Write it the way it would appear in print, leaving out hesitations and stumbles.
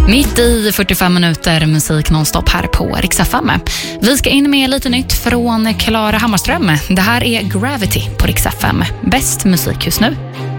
Mitt i 45 minuter musik nonstop här på Rix FM. Vi ska in med lite nytt från Klara Hammarström. Det här är Gravity på Rix FM. Bäst musik just nu.